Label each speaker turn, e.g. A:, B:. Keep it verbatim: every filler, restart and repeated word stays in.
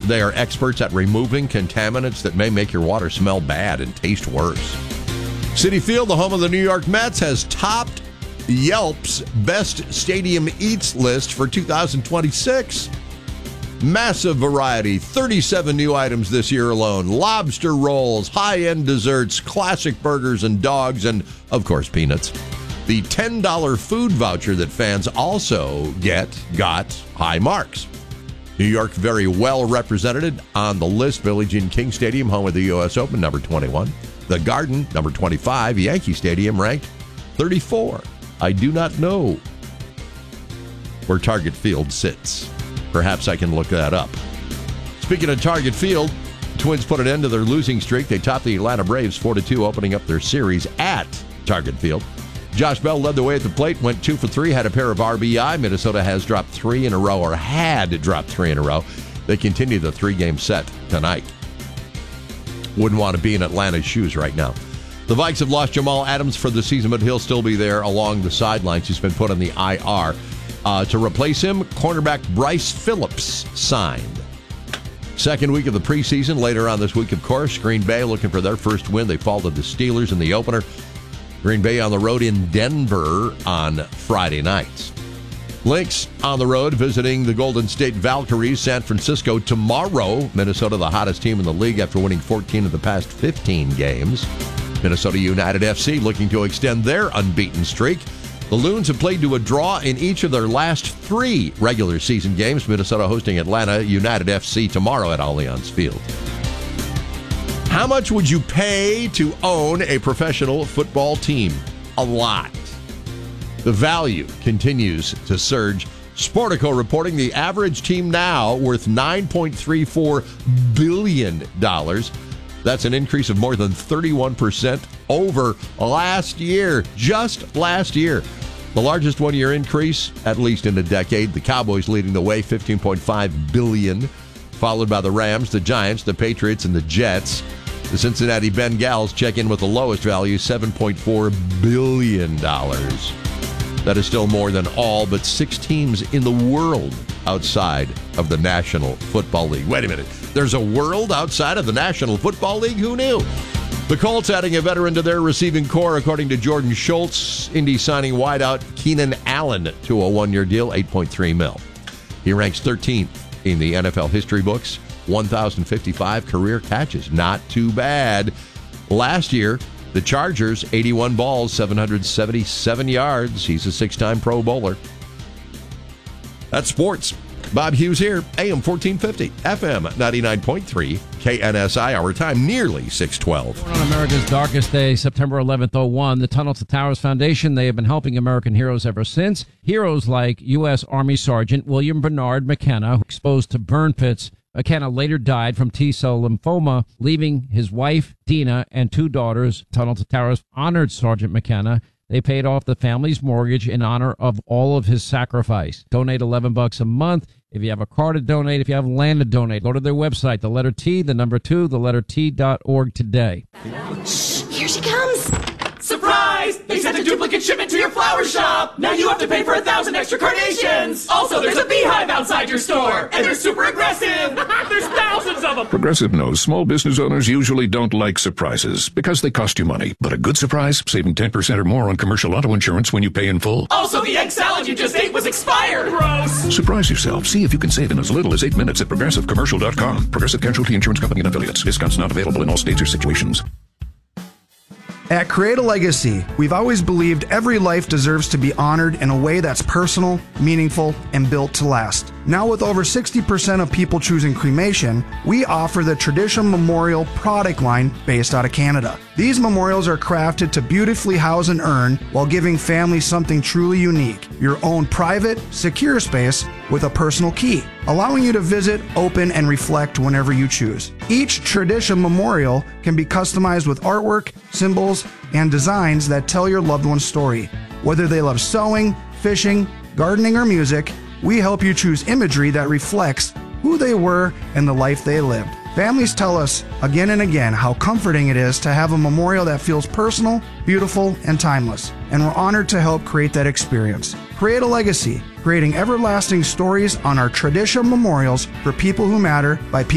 A: They are experts at removing contaminants that may make your water smell bad and taste worse. Citi Field, the home of the New York Mets, has topped Yelp's Best Stadium Eats list for two thousand twenty-six. Massive variety, thirty-seven new items this year alone. Lobster rolls, high-end desserts, classic burgers and dogs, and, of course, peanuts. The ten dollars food voucher that fans also get got high marks. New York very well represented on the list. Billie Jean King Stadium, home of the U S Open, number twenty-one. The Garden, number twenty-five. Yankee Stadium, ranked thirty-four. I do not know where Target Field sits. Perhaps I can look that up. Speaking of Target Field, Twins put an end to their losing streak. They topped the Atlanta Braves four to two, opening up their series at Target Field. Josh Bell led the way at the plate, went two for three, had a pair of R B I. Minnesota has dropped three in a row, or had dropped three in a row. They continue the three-game set tonight. Wouldn't want to be in Atlanta's shoes right now. The Vikes have lost Jamal Adams for the season, but he'll still be there along the sidelines. He's been put on the I R. Uh, to replace him, cornerback Bryce Phillips signed. Second week of the preseason. Later on this week, of course, Green Bay looking for their first win. They fall to the Steelers in the opener. Green Bay on the road in Denver on Friday nights. Lynx on the road visiting the Golden State Valkyries, San Francisco tomorrow. Minnesota, the hottest team in the league after winning fourteen of the past fifteen games. Minnesota United F C looking to extend their unbeaten streak. The Loons have played to a draw in each of their last three regular season games. Minnesota hosting Atlanta United F C tomorrow at Allianz Field. How much would you pay to own a professional football team? A lot. The value continues to surge. Sportico reporting the average team now worth nine point three four billion dollars. That's an increase of more than thirty-one percent over last year, just last year. The largest one-year increase, at least in a decade. The Cowboys leading the way, fifteen point five billion dollars, followed by the Rams, the Giants, the Patriots, and the Jets. The Cincinnati Bengals check in with the lowest value, seven point four billion dollars. That is still more than all but six teams in the world outside of the National Football League. Wait a minute. There's a world outside of the National Football League? Who knew? The Colts adding a veteran to their receiving core, according to Jordan Schultz. Indy signing wideout Keenan Allen to a one-year deal, eight point three mil. He ranks thirteenth in the N F L history books, one thousand fifty-five career catches. Not too bad. Last year, the Chargers, eighty-one balls, seven hundred seventy-seven yards. He's a six-time Pro Bowler. That's sports. Bob Hughes here, A M fourteen fifty, F M ninety-nine point three, K N S I, our time nearly six twelve.
B: On America's darkest day, September eleventh, oh one, the Tunnel to Towers Foundation, they have been helping American heroes ever since. Heroes like U S. Army Sergeant William Bernard McKenna, exposed to burn pits. McKenna later died from T-cell lymphoma, leaving his wife, Dina, and two daughters. Tunnel to Towers honored Sergeant McKenna. They paid off the family's mortgage in honor of all of his sacrifice. Donate eleven bucks a month. If you have a car to donate, if you have land to donate, go to their website, the letter T, the number two, the letter T dot org today.
C: Shh, here she comes.
D: Surprise! They sent a duplicate shipment to your flower shop! Now you have to pay for a thousand extra carnations! Also, there's a beehive outside your store! And they're super aggressive! There's thousands of them!
E: Progressive knows small business owners usually don't like surprises because they cost you money. But a good surprise, saving ten percent or more on commercial auto insurance when you pay in full.
D: Also, the egg salad you just ate was expired! Gross!
E: Surprise yourself. See if you can save in as little as eight minutes at progressive commercial dot com. Progressive Casualty Insurance Company and affiliates. Discounts not available in all states or situations.
F: At Create a Legacy, we've always believed every life deserves to be honored in a way that's personal, meaningful, and built to last. Now with over sixty percent of people choosing cremation, we offer the Tradition Memorial product line based out of Canada. These memorials are crafted to beautifully house an urn while giving families something truly unique, your own private, secure space with a personal key, allowing you to visit, open, and reflect whenever you choose. Each Tradition Memorial can be customized with artwork, symbols, and designs that tell your loved one's story. Whether they love sewing, fishing, gardening, or music, we help you choose imagery that reflects who they were and the life they lived. Families tell us again and again how comforting it is to have a memorial that feels personal, beautiful, and timeless. And we're honored to help create that experience. Create a Legacy, creating everlasting stories on our Tradition Memorials for people who matter by people